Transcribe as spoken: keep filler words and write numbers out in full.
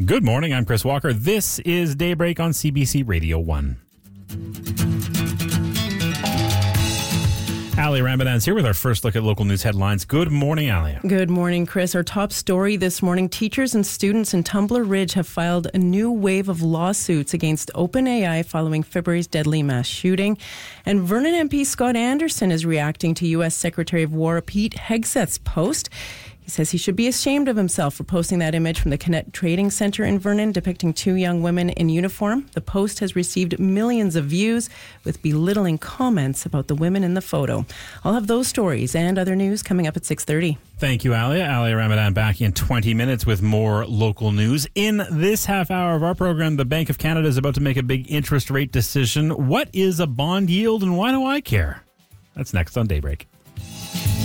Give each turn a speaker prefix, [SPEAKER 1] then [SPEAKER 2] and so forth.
[SPEAKER 1] Good morning, I'm Chris Walker. This is Daybreak on C B C Radio one. Ali Ramadan's here with our first look at local news headlines. Good morning, Ali.
[SPEAKER 2] Good morning, Chris. Our top story this morning, teachers and students in Tumbler Ridge have filed a new wave of lawsuits against OpenAI following February's deadly mass shooting. And Vernon M P Scott Anderson is reacting to U S Secretary of War Pete Hegseth's post. He says he should be ashamed of himself for posting that image from the Connect Trading Center in Vernon depicting two young women in uniform. The post has received millions of views with belittling comments about the women in the photo. I'll have those stories and other news coming up at six thirty.
[SPEAKER 1] Thank you, Ali. Ali Ramadan back in twenty minutes with more local news. In this half hour of our program, the Bank of Canada is about to make a big interest rate decision. What is a bond yield and why do I care? That's next on Daybreak.